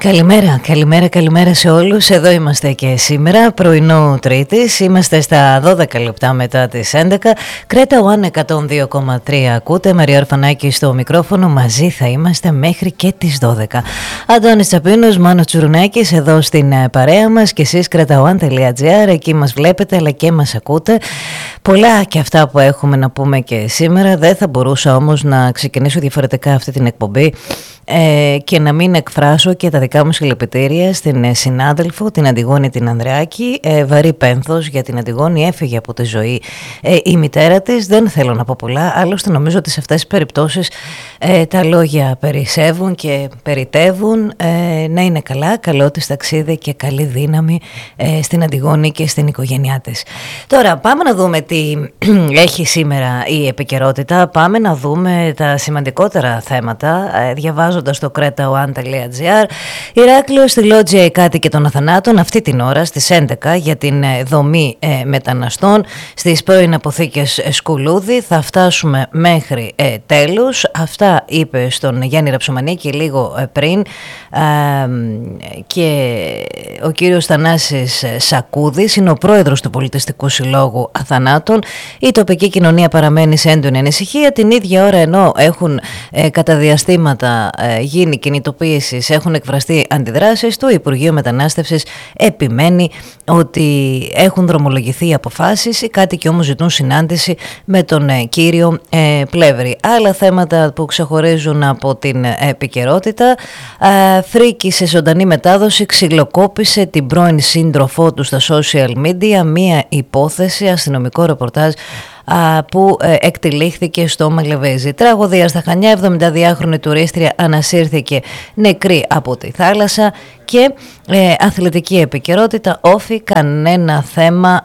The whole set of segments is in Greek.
Καλημέρα σε όλους. Εδώ είμαστε και σήμερα, πρωινό Τρίτης. Είμαστε στα 12 λεπτά μετά τις 11. Κρέτα One 102,3 ακούτε. Μαρία Ορφανάκη στο μικρόφωνο. Μαζί θα είμαστε μέχρι και τις 12. Αντώνης Τσαπίνος, Μάνος Τσουρουνάκης εδώ στην παρέα μας και εσείς cretaone.gr. Εκεί μας βλέπετε αλλά και μας ακούτε. Πολλά και αυτά που έχουμε να πούμε και σήμερα. Δεν θα μπορούσα όμως να ξεκινήσω διαφορετικά αυτή την εκπομπή και να μην εκφράσω και τα δικά μου συλληπιτήρια στην συνάδελφο, την Αντιγόνη την Ανδρεάκη. Βαρύ πένθος για την Αντιγόνη, έφυγε από τη ζωή η μητέρα της. Δεν θέλω να πω πολλά, άλλωστε νομίζω ότι σε αυτές τις περιπτώσεις τα λόγια περισσεύουν και περιτεύουν. Να είναι καλά, καλό της ταξίδι και καλή δύναμη στην Αντιγόνη και στην οικογένειά της. Τώρα πάμε να δούμε τι έχει σήμερα η επικαιρότητα. Πάμε να δούμε τα σημαντικότερα θέματα διαβάζοντας το cretaone.gr. Ηράκλειο στη Λότζια η κάτοικοι των Αθανάτων αυτή την ώρα στις 11 για την δομή μεταναστών στις πρώην αποθήκες Σκουλούδη. Θα φτάσουμε μέχρι τέλους. Αυτά είπε στον Γιάννη Ραψομανίκη λίγο πριν και ο κύριος Θανάσης Σακούδης είναι ο πρόεδρος του Πολιτιστικού Συλλόγου Αθανάτων. Η τοπική κοινωνία παραμένει σε έντονη ανησυχία. Την ίδια ώρα ενώ έχουν κατά διαστήματα γίνει κινητοποίησεις, έχουν εκφραστεί αντιδράσεις, το Υπουργείο Μετανάστευσης επιμένει ότι έχουν δρομολογηθεί αποφάσεις. Οι κάτοικοι όμως ζητούν συνάντηση με τον κύριο Πλεύρη. Άλλα θέματα που ξεχωρίζουν από την επικαιρότητα. Φρίκη σε ζωντανή μετάδοση ξυλοκόπησε την πρώην σύντροφό του στα social media. Μία υπόθεση, αστυνομικό ρεπορτάζ που εκτελήχθηκε στο Μαλεβέζι. Τραγωδία στα Χανιά, 72χρονη τουρίστρια ανασύρθηκε νεκρή από τη θάλασσα και αθλητική επικαιρότητα, όφη κανένα θέμα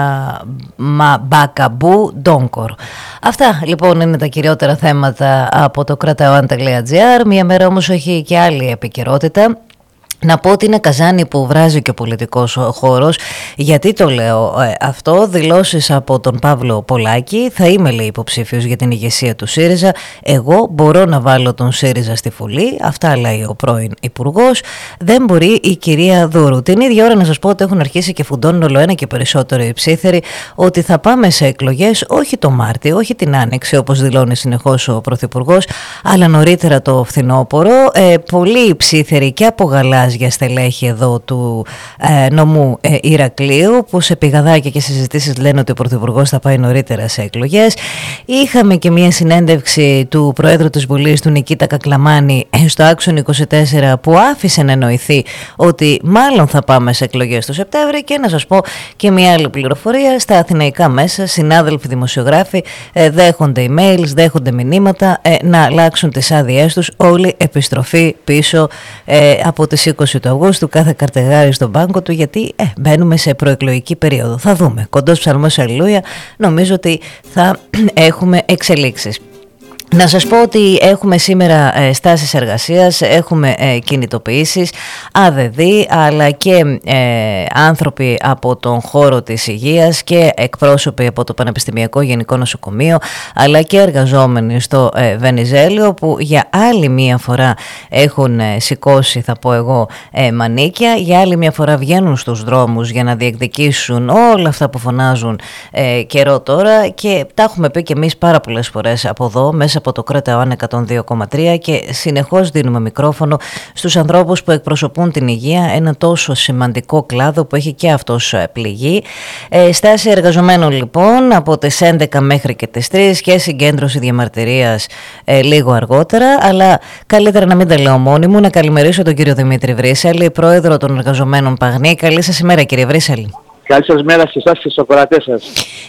Μπακαμπού Ντόγκορ. Αυτά λοιπόν είναι τα κυριότερα θέματα από το cretaone.gr. Μία μέρα όμως έχει και άλλη επικαιρότητα. Να πω ότι είναι καζάνι που βράζει και ο πολιτικός χώρος. Γιατί το λέω αυτό? Δηλώσεις από τον Παύλο Πολάκη. Θα είμαι, λέει, υποψήφιος για την ηγεσία του ΣΥΡΙΖΑ. Εγώ μπορώ να βάλω τον ΣΥΡΙΖΑ στη Βουλή. Αυτά λέει ο πρώην υπουργός. Δεν μπορεί η κυρία Δούρου. Την ίδια ώρα να σας πω ότι έχουν αρχίσει και φουντώνουν όλο ένα και περισσότερο οι ψήθεροι ότι θα πάμε σε εκλογές όχι το Μάρτιο, όχι την Άνοιξη όπως δηλώνει συνεχώς ο Πρωθυπουργός, αλλά νωρίτερα το φθινόπωρο. Πολλοί ψήθεροι και από γαλάζια για στελέχη εδώ του νομού Ηρακλείου που σε πηγαδάκια και συζητήσεις λένε ότι ο Πρωθυπουργός θα πάει νωρίτερα σε εκλογές. Είχαμε και μια συνέντευξη του Προέδρου της Βουλής, του Νικήτα Κακλαμάνη, στο Άξον 24 που άφησε να εννοηθεί ότι μάλλον θα πάμε σε εκλογές το Σεπτέμβρη. Και να σας πω και μια άλλη πληροφορία, στα αθηναϊκά μέσα συνάδελφοι δημοσιογράφοι δέχονται emails, δέχονται μηνύματα να αλλάξουν τις άδειές τους. Όλη επιστροφή πίσω από τις 20 του Αυγούστου, κάθε καρτεγάρι στον πάγκο του, γιατί μπαίνουμε σε προεκλογική περίοδο. Θα δούμε. Κοντός ψαλμός αλληλούια, νομίζω ότι θα έχουμε εξελίξεις. Να σας πω ότι έχουμε σήμερα στάσεις εργασίας, έχουμε κινητοποιήσεις, ΑΔΔ, αλλά και άνθρωποι από τον χώρο της υγείας και εκπρόσωποι από το Πανεπιστημιακό Γενικό Νοσοκομείο, αλλά και εργαζόμενοι στο Βενιζέλιο που για άλλη μία φορά έχουν σηκώσει, θα πω εγώ, μανίκια, για άλλη μία φορά βγαίνουν στους δρόμους για να διεκδικήσουν όλα αυτά που φωνάζουν καιρό τώρα και τα έχουμε πει και εμείς πάρα πολλές φορές από εδώ, μέσα από το cretaone 102,3 και συνεχώς δίνουμε μικρόφωνο στους ανθρώπους που εκπροσωπούν την υγεία, ένα τόσο σημαντικό κλάδο που έχει και αυτός πληγεί. Στάση εργαζομένων λοιπόν από τις 11 μέχρι και τις 3 και συγκέντρωση διαμαρτυρίας λίγο αργότερα, αλλά καλύτερα να μην τα λέω μόνη μου. Να καλημερίσω τον κύριο Δημήτρη Βρύσαλη, πρόεδρο των εργαζομένων Παγνή. Καλή σας ημέρα, κύριε Βρύσαλη. Καλή σας μέρα σε εσάς και στους ακροατές σας.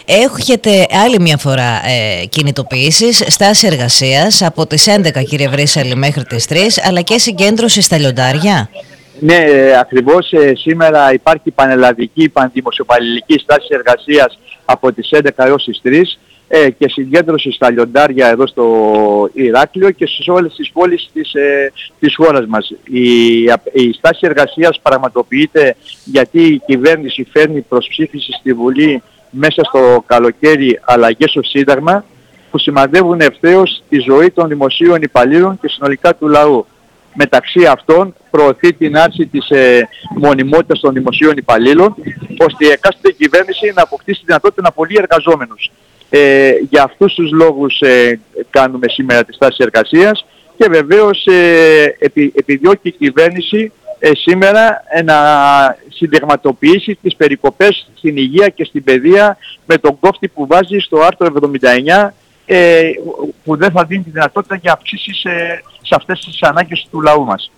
Έχετε άλλη μια φορά κινητοποιήσεις, στάση εργασίας από τις 11, κύριε Βρύσαλη, μέχρι τις 3, αλλά και συγκέντρωση στα Λιοντάρια. Ναι, ακριβώς σήμερα υπάρχει πανελλαδική, πανδημοσιοπαλληλική στάση εργασίας από τις 11 έως τις 3 και συγκέντρωση στα Λιοντάρια εδώ στο Ηράκλειο και σε όλες τις πόλεις της χώρας μας. Η στάση εργασίας πραγματοποιείται γιατί η κυβέρνηση φέρνει προς ψήφιση στη Βουλή μέσα στο καλοκαίρι αλλαγές στο Σύνταγμα που σημαδεύουν ευθέως τη ζωή των δημοσίων υπαλλήλων και συνολικά του λαού. μεταξύ αυτών προωθεί την άρση της μονιμότητας των δημοσίων υπαλλήλων, ώστε η εκάστοτε κυβέρνηση να αποκτήσει τη δυνατότητα να απολύει εργαζόμενους. Για αυτούς τους λόγους κάνουμε σήμερα τη στάση εργασίας και βεβαίως επιδιώκει η κυβέρνηση σήμερα να συνταγματοποιήσει τις περικοπές στην υγεία και στην παιδεία με τον κόφτη που βάζει στο άρθρο 79, που δεν θα δίνει τη δυνατότητα για αυξήσεις σε αυτές τις ανάγκες του λαού μας.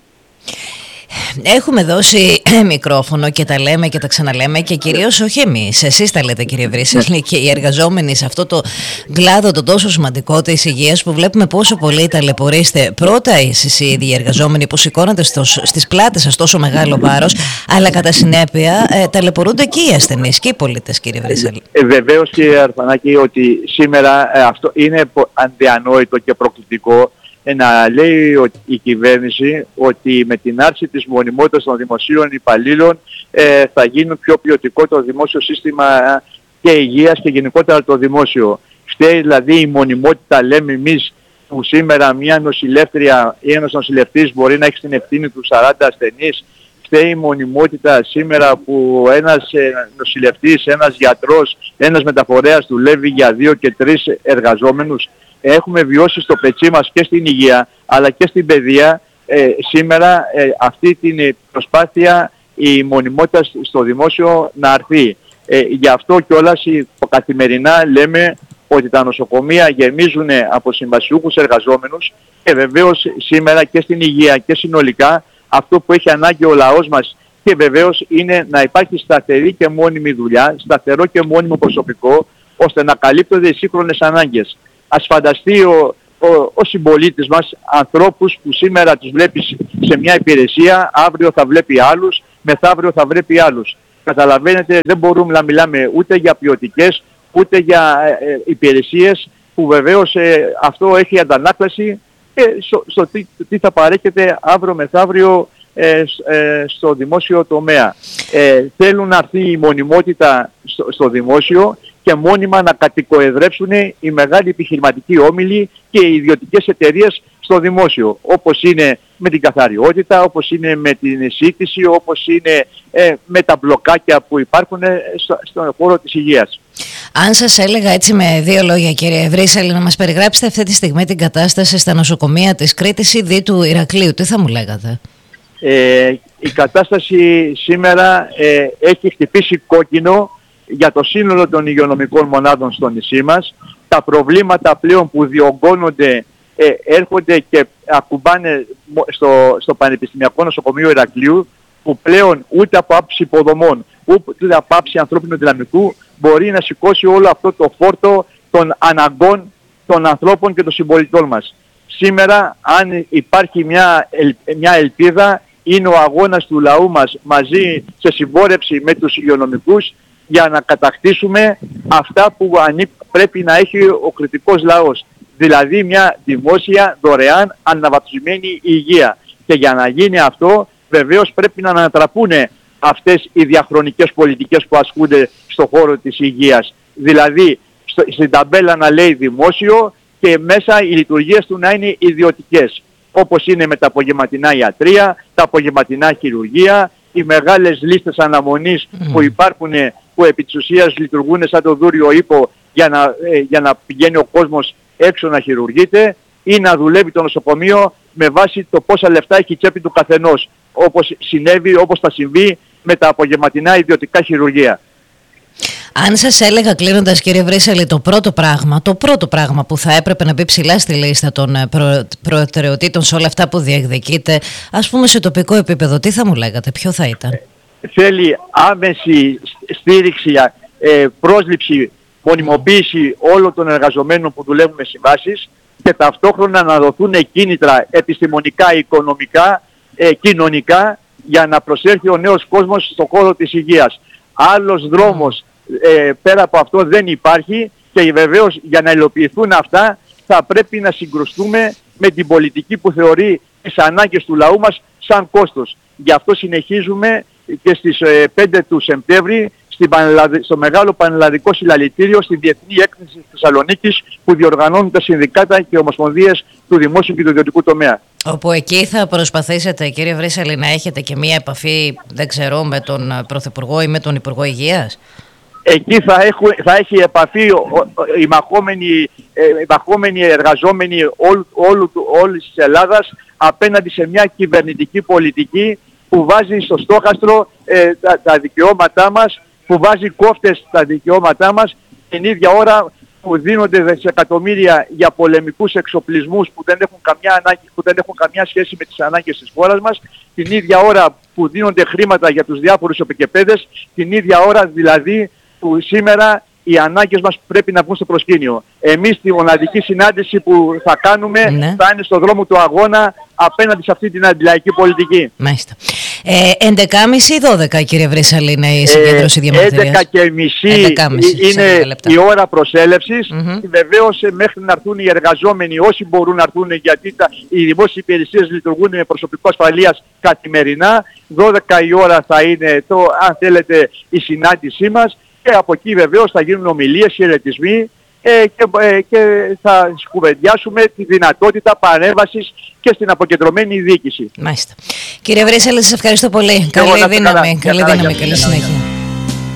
Έχουμε δώσει μικρόφωνο και τα λέμε και τα ξαναλέμε και κυρίως όχι εμείς, εσείς τα λέτε κύριε Βρύσσαλη, και οι εργαζόμενοι σε αυτό το κλάδο το τόσο σημαντικό της υγείας, που βλέπουμε πόσο πολύ ταλαιπωρείστε πρώτα εσείς οι ίδιοι εργαζόμενοι που σηκώνατε στις πλάτες σας τόσο μεγάλο βάρος, αλλά κατά συνέπεια ταλαιπωρούνται και οι ασθενείς και οι πολίτες, κύριε Βρύσσαλη. Βεβαίως κύριε Αρφανάκη, ότι σήμερα αυτό είναι αδιανόητο και προκλητικό να λέει η κυβέρνηση ότι με την άρση της μονιμότητας των δημοσίων υπαλλήλων θα γίνει πιο ποιοτικό το δημόσιο σύστημα και υγείας και γενικότερα το δημόσιο. Φταίει δηλαδή η μονιμότητα, λέμε εμείς, που σήμερα μια νοσηλεύτρια ή ένας νοσηλευτής μπορεί να έχει στην ευθύνη του 40 ασθενείς. Φταίει η μονιμότητα σήμερα που ένας νοσηλευτής, ένας γιατρός, ένας μεταφορέας δουλεύει για 2 και 3 εργαζόμενους. Έχουμε βιώσει στο πετσί μας και στην υγεία αλλά και στην παιδεία σήμερα αυτή την προσπάθεια η μονιμότητα στο δημόσιο να αρθεί. Γι' αυτό κιόλας καθημερινά λέμε ότι τα νοσοκομεία γεμίζουν από συμβασιούχους εργαζόμενους και βεβαίως σήμερα και στην υγεία και συνολικά αυτό που έχει ανάγκη ο λαός μας και βεβαίως είναι να υπάρχει σταθερή και μόνιμη δουλειά, σταθερό και μόνιμο προσωπικό, ώστε να καλύπτονται οι σύγχρονες ανάγκες. Ας φανταστεί ο συμπολίτης μας ανθρώπους που σήμερα τους βλέπεις σε μια υπηρεσία, αύριο θα βλέπει άλλους, μεθαύριο θα βλέπει άλλους. Καταλαβαίνετε, δεν μπορούμε να μιλάμε ούτε για ποιοτικές, ούτε για υπηρεσίες που βεβαίως αυτό έχει αντανάκλαση στο τι θα παρέχεται αύριο μεθαύριο στο δημόσιο τομέα. Θέλουν να έρθει η μονιμότητα στο δημόσιο και μόνιμα να κατοικοεδρεύσουν οι μεγάλοι επιχειρηματικοί όμιλοι και οι ιδιωτικές εταιρείες στο δημόσιο, όπως είναι με την καθαριότητα, όπως είναι με την σύντηση, όπως είναι με τα μπλοκάκια που υπάρχουν στον χώρο της υγείας. Αν σας έλεγα έτσι με 2 λόγια, κύριε Βρύσσαλη, να μας περιγράψετε αυτή τη στιγμή την κατάσταση στα νοσοκομεία της Κρήτης ή δι του Ηρακλείου, τι θα μου λέγατε? Η κατάσταση σήμερα έχει χτυπήσει κόκκινο για το σύνολο των υγειονομικών μονάδων στο νησί μας. Τα προβλήματα πλέον που διωγγώνονται έρχονται και ακουμπάνε στο Πανεπιστημιακό Νοσοκομείο Ηρακλείου, που πλέον ούτε από άψη υποδομών, ούτε από άψη ανθρώπινου δυναμικού μπορεί να σηκώσει όλο αυτό το φόρτο των αναγκών των ανθρώπων και των συμπολιτών μας. Σήμερα, αν υπάρχει μια ελπίδα, είναι ο αγώνας του λαού μας μαζί σε συμπόρευση με τους υγειονομικούς για να κατακτήσουμε αυτά που πρέπει να έχει ο κρητικός λαός. Δηλαδή μια δημόσια, δωρεάν, αναβαθμισμένη υγεία. Και για να γίνει αυτό βεβαίως πρέπει να ανατραπούν αυτές οι διαχρονικές πολιτικές που ασκούνται στον χώρο της υγείας. Δηλαδή στην ταμπέλα να λέει δημόσιο και μέσα οι λειτουργίες του να είναι ιδιωτικές. Όπως είναι με τα απογευματινά ιατρεία, τα απογευματινά χειρουργεία, οι μεγάλες λίστες αναμονής που υπάρχουν, που επί της ουσίας λειτουργούν σαν το δούριο ύπο για να πηγαίνει ο κόσμος έξω να χειρουργείται ή να δουλεύει το νοσοκομείο με βάση το πόσα λεφτά έχει η τσέπη του καθενός, όπως θα συμβεί με τα απογευματινά ιδιωτικά χειρουργεία. Αν σας έλεγα κλείνοντας, κύριε Βρύσσαλη, το πρώτο πράγμα που θα έπρεπε να μπει ψηλά στη λίστα των προτεραιοτήτων σε όλα αυτά που διεκδικείτε, ας πούμε σε τοπικό επίπεδο, τι θα μου λέγατε, ποιο θα ήταν? Θέλει άμεση στήριξη, πρόσληψη, μονιμοποίηση όλων των εργαζομένων που δουλεύουν με συμβάσεις και ταυτόχρονα να δοθούν κίνητρα επιστημονικά, οικονομικά, κοινωνικά για να προσέλθει ο νέος κόσμος στον χώρο της υγείας. Άλλος δρόμος πέρα από αυτό δεν υπάρχει και βεβαίως για να υλοποιηθούν αυτά θα πρέπει να συγκρουστούμε με την πολιτική που θεωρεί τις ανάγκες του λαού μας σαν κόστος. Γι' αυτό συνεχίζουμε και στις 5 του Σεπτέμβρη στο μεγάλο πανελλαδικό συλλαλητήριο στη Διεθνή Έκθεση της Θεσσαλονίκης που διοργανώνουν τα συνδικάτα και ομοσπονδίες του δημόσιου και του ιδιωτικού τομέα. Όπου εκεί θα προσπαθήσετε, κύριε Βρύσαλη, να έχετε και μία επαφή, δεν ξέρω, με τον Πρωθυπουργό ή με τον Υπουργό Υγείας? Εκεί θα έχει επαφή οι μαχόμενοι εργαζόμενοι όλης της Ελλάδας απέναντι σε μια κυβερνητική πολιτική που βάζει στο στόχαστρο τα δικαιώματά μας, που βάζει κόφτες στα δικαιώματά μας την ίδια ώρα που δίνονται δισεκατομμύρια για πολεμικούς εξοπλισμούς που δεν έχουν καμιά σχέση με τις ανάγκες της χώρας μας, την ίδια ώρα που δίνονται χρήματα για τους διάφορους οπικεπέδες, την ίδια ώρα δηλαδή που σήμερα οι ανάγκες μας πρέπει να βγουν στο προσκήνιο. Εμείς τη μοναδική συνάντηση που θα κάνουμε θα είναι στο δρόμο του αγώνα απέναντι σε αυτή την αντιλαϊκή πολιτική. Μάλιστα. 11.30 ή 12, κύριε Βρύσαλη, είναι η συγκέντρωση διαμαρτυρίας? 11.30 είναι η ώρα προσέλευσης. Βεβαίως μέχρι να έρθουν οι εργαζόμενοι, όσοι μπορούν να έρθουν, γιατί οι δημόσιες υπηρεσίες λειτουργούν με προσωπικό ασφαλείας καθημερινά. 12 η ώρα θα είναι αν θέλετε η συνάντησή μας. Και από εκεί βεβαίως θα γίνουν ομιλίες, χαιρετισμοί και θα κουβεντιάσουμε τη δυνατότητα παρέμβασης και στην αποκεντρωμένη διοίκηση. Μάλιστα. Κύριε Βρύσαλη, σας ευχαριστώ πολύ. Καλή δύναμη, καλή συνέχεια.